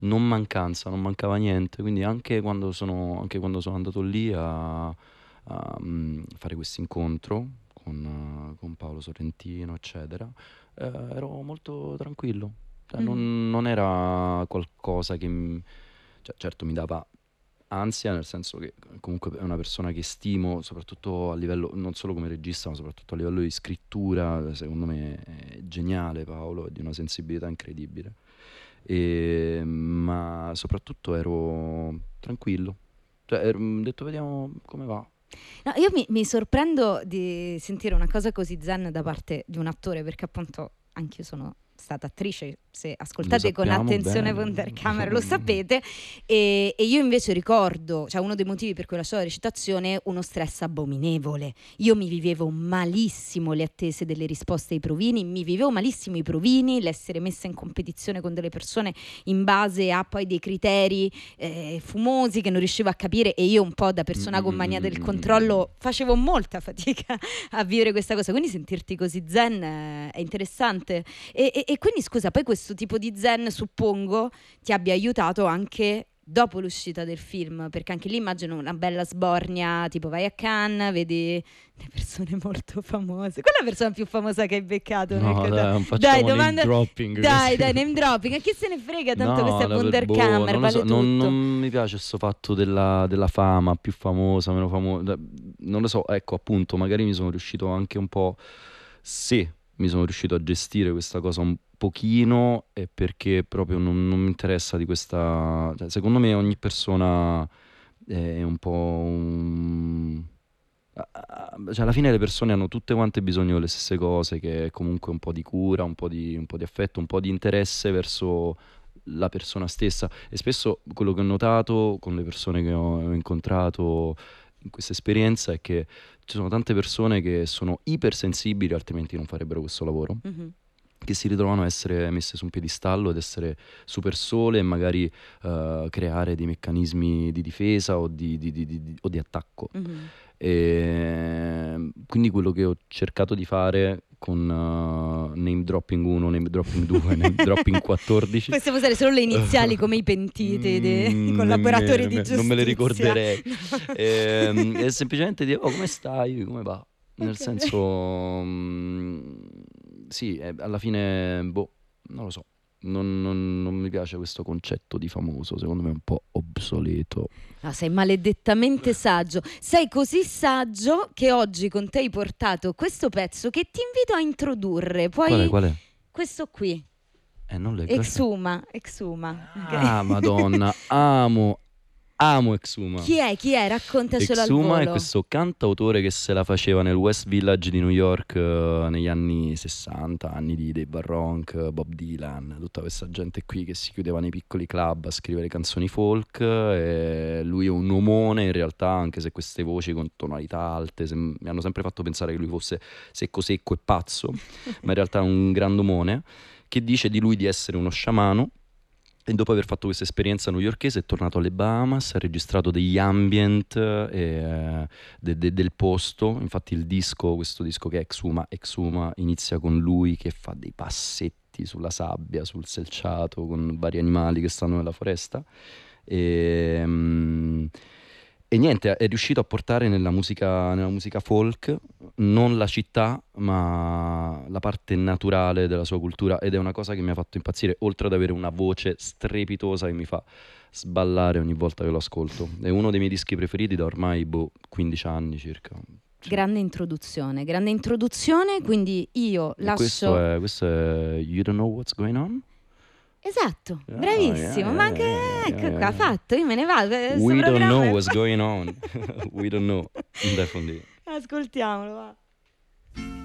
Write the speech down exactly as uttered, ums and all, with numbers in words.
non mancanza, non mancava niente, quindi anche quando sono, anche quando sono andato lì a, a, mm, fare questo incontro con, eh, con Paolo Sorrentino, eccetera, eh, ero molto tranquillo. Cioè, Mhm. non, non era qualcosa che, m- cioè, certo mi dava ansia, nel senso che comunque è una persona che stimo, soprattutto a livello, non solo come regista, ma soprattutto a livello di scrittura, secondo me è geniale Paolo, è di una sensibilità incredibile. E- ma soprattutto ero tranquillo, cioè ero- ho detto vediamo come va. No, io mi, mi sorprendo di sentire una cosa così zen da parte di un attore, perché appunto anch'io sono stata attrice, se Lo ascoltate con sappiamo attenzione bene. Wunderkammer lo sapete, e, e io invece ricordo, cioè uno dei motivi per cui lasciò la recitazione, uno stress abominevole. Io mi vivevo malissimo le attese delle risposte ai provini, mi vivevo malissimo i provini, l'essere messa in competizione con delle persone in base a poi dei criteri eh, fumosi che non riuscivo a capire, e io un po' da Mm, persona mm, con mm, mania mm, del mm, mm, mm. controllo facevo molta fatica a vivere questa cosa, quindi sentirti così zen eh, è interessante. E, e- e quindi scusa, poi questo tipo di zen suppongo ti abbia aiutato anche dopo l'uscita del film, perché anche lì immagino una bella sbornia, tipo vai a Cannes, vedi le persone molto famose. Qual è la persona più famosa che hai beccato nel No, caso? dai, non Dai, facciamo name domanda. dropping Dai, così. dai, name dropping. A chi se ne frega? Tanto questa No, è la- boh, Wunderkammer, non lo vale so, non, non tutto. mi piace questo fatto della, della fama, più famosa, meno famosa, non lo so, ecco appunto, magari mi sono riuscito anche un po', sì, mi sono riuscito a gestire questa cosa un pochino, e perché proprio non, non mi interessa di questa, cioè, secondo me ogni persona è un po' un... a- a- Cioè, alla fine le persone hanno tutte quante bisogno delle stesse cose, che è comunque un po' di cura, un po' di, un po' di affetto, un po' di interesse verso la persona stessa. E spesso quello che ho notato con le persone che ho, ho incontrato in questa esperienza è che ci sono tante persone che sono ipersensibili, altrimenti non farebbero questo lavoro, Mhm. che si ritrovano a essere messe su un piedistallo ed essere super sole, e magari eh, creare dei meccanismi di difesa o di, di- di- di- o di attacco. Mhm. E quindi quello che ho cercato di fare con eh, name dropping uno, name dropping due, name dropping quattordici. Possiamo usare solo le iniziali come i pentiti dei Mm, collaboratori nemmeno, di nemmeno, non me le giustizia. ricorderei. No. Ehm, è semplicemente dire, oh, come stai? Come va? Nel Ok. senso, mm, sì, eh, alla fine, boh, non lo so. Non, non- non mi piace questo concetto di famoso, secondo me è un po' obsoleto. No, sei maledettamente saggio. Sei così saggio che oggi con te hai portato questo pezzo che ti invito a introdurre. Qual è? Poi Qual è? questo qui, Eh, non leggo, aspetta. Exuma, Exuma. Ah, Ok. Madonna, amo, amo Exuma. Chi è? Chi è? Raccontacelo al Exuma è volo. questo cantautore che se la faceva nel West Village di New York eh, negli anni sessanta, anni di Dave Barronk, Bob Dylan, tutta questa gente qui che si chiudeva nei piccoli club a scrivere canzoni folk. E lui è un uomone in realtà, anche se queste voci con tonalità alte sem- mi hanno sempre fatto pensare che lui fosse secco secco e pazzo, ma in realtà è un grand'omone che dice di lui di essere uno sciamano. E dopo aver fatto questa esperienza newyorkese è tornato alle Bahamas, ha registrato degli ambient eh, de- de- del posto. Infatti il disco, questo disco che è Exuma, Exuma inizia con lui che fa dei passetti sulla sabbia, sul selciato, con vari animali che stanno nella foresta. E, mm, e niente, è riuscito a portare nella musica, nella musica folk non la città, ma la parte naturale della sua cultura, ed è una cosa che mi ha fatto impazzire, oltre ad avere una voce strepitosa che mi fa sballare ogni volta che lo ascolto. È uno dei miei dischi preferiti da ormai boh, quindici anni circa. Sì. Grande introduzione, grande introduzione, quindi io E questo lascio. è, questo è You Don't Know What's Going On? Esatto, Yeah, yeah, bravissimo, ma yeah, anche yeah, yeah, yeah, ecco yeah, qua, yeah. fatto, io me ne vado, eh, sto We don't know programma è what's fa- going on. We don't know. Definitely. Ascoltiamolo, va.